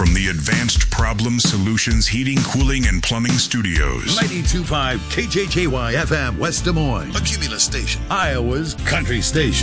from the Advanced Problem Solutions Heating, Cooling, and Plumbing Studios. 92.5 KJJY FM, West Des Moines. A Cumulus station. Iowa's country station.